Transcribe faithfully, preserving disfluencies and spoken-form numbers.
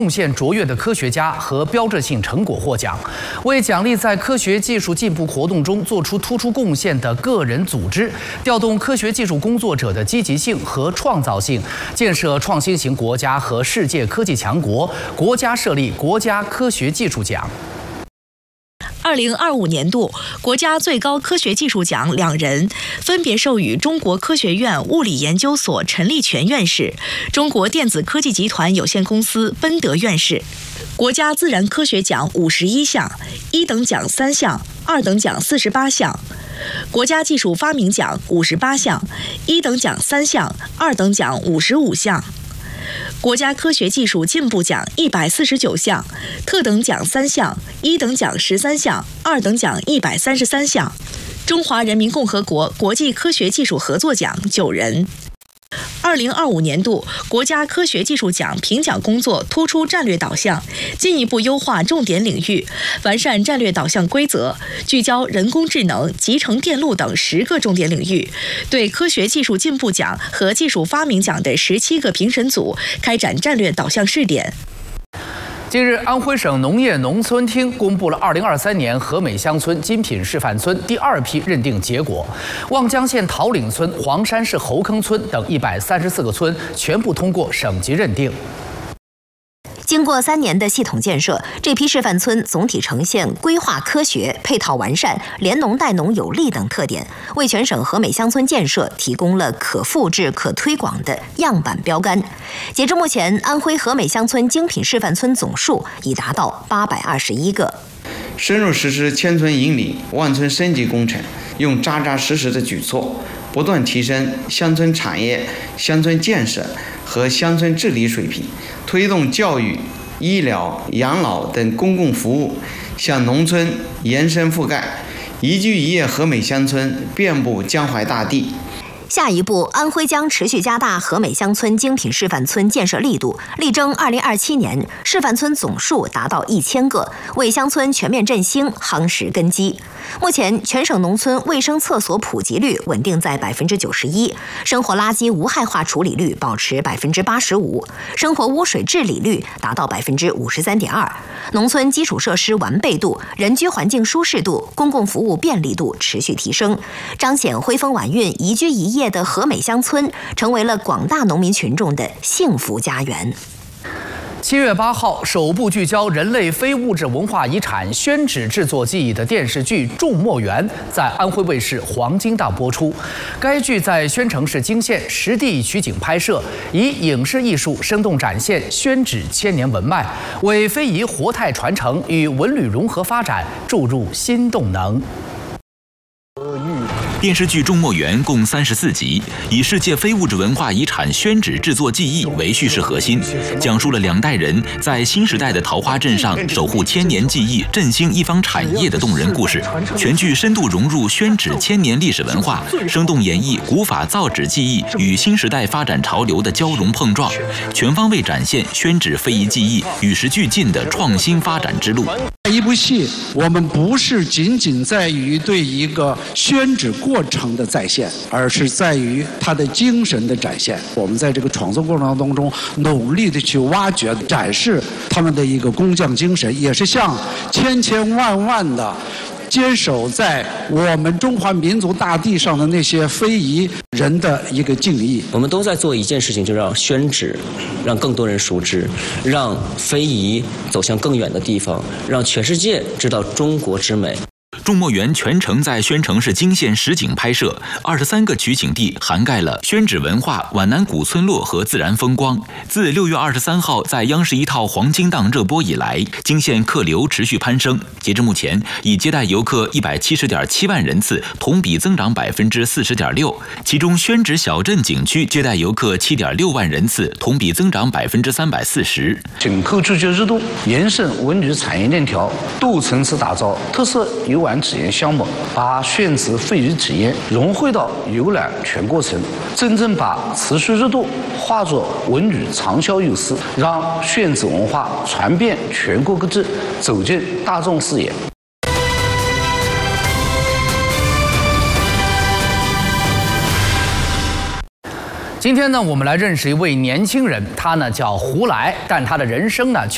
贡献卓越的科学家和标志性成果获奖。为奖励在科学技术进步活动中做出突出贡献的个人组织，调动科学技术工作者的积极性和创造性，建设创新型国家和世界科技强国，国家设立国家科学技术奖。 二零二五年度国家最高科学技术奖两人分别授予中国科学院物理研究所陈立全院士、中国电子科技集团有限公司奔德院士。国家自然科学奖五十一项，一等奖三项，二等奖四十八项；国家技术发明奖五十八项，一等奖三项，二等奖五十五项。 国家科学技术进步奖一百四十九项，特等奖三项，一等奖十三项，二等奖一百三十三项。中华人民共和国国际科学技术合作奖九人。 二零二五年度国家科学技术奖评奖工作突出战略导向，进一步优化重点领域，完善战略导向规则，聚焦人工智能、集成电路等十个重点领域，对科学技术进步奖和技术发明奖的十七个评审组开展战略导向试点。 近日，安徽省农业农村厅公布了二零二三年和美乡村精品示范村第二批认定结果，望江县桃岭村、黄山市侯坑村等一百三十四个村全部通过省级认定。 经过三年的系统建设，这批示范村总体呈现规划科学、配套完善、连农带农有力等特点，为全省和美乡村建设提供了可复制、可推广的样板标杆。截至目前，安徽和美乡村精品示范村总数已达到八百二十一个。 深入实施千村引领、万村升级工程，用扎扎实实的举措，不断提升乡村产业、乡村建设和乡村治理水平，推动教育、医疗、养老等公共服务向农村延伸覆盖，一居一业和美乡村遍布江淮大地。 下一步，安徽将持续加大和美乡村精品示范村建设力度，力争二零二七年示范村总数达到一千个，为乡村全面振兴夯实根基。目前，全省农村卫生厕所普及率稳定在百分之九十一，生活垃圾无害化处理率保持百分之八十五，生活污水治理率达到百分之五十三点二，农村基础设施完备度、人居环境舒适度、公共服务便利度持续提升，彰显徽风晚运、宜居宜业的和美乡村成为了广大农民群众的幸福家园。 七月八号，首部聚焦人类非物质文化遗产宣纸制作技艺的电视剧《种墨园》在安徽卫视黄金档播出。该剧在宣城市泾县实地取景拍摄，以影视艺术生动展现宣纸千年文脉，为非遗活态传承与文旅融合发展注入新动能。 电视剧《种墨园》共三十四集，以世界非物质文化遗产宣纸制作技艺为叙事核心，讲述了两代人在新时代的桃花镇上守护千年技艺、振兴一方产业的动人故事。全剧深度融入宣纸千年历史文化，生动演绎古法造纸技艺与新时代发展潮流的交融碰撞，全方位展现宣纸非遗技艺与时俱进的创新发展之路。 一部戏，我们不是仅仅在于对一个宣纸过程的再现，而是在于它的精神的展现。我们在这个创作过程当中，努力的去挖掘、展示他们的一个工匠精神，也是向千千万万的坚守在我们中华民族大地上的那些非遗人的一个敬意。 我们都在做一件事情，就让宣纸，让更多人熟知，让非遗走向更远的地方，让全世界知道中国之美。 种墨园全程在宣城市泾县实景拍摄，二十三个取景地涵盖了宣纸文化、皖南古村落和自然风光。自六月二十三号在央视一套黄金档热播以来，泾县客流持续攀升，截至目前已接待游客一百七十点七万人次，同比增长百分之四十点六。其中宣纸小镇景区接待游客七点六万人次，同比增长百分之三百四十。 紧扣聚焦热度，延伸文旅产业链条，多层次打造特色游玩 体验项目，把宣纸非遗体验融汇到游览全过程，真正把持续热度化作文旅长销优势，让宣纸文化传遍全国各地，走进大众视野。 今天呢，我们来认识一位年轻人，他呢叫胡来，但他的人生呢却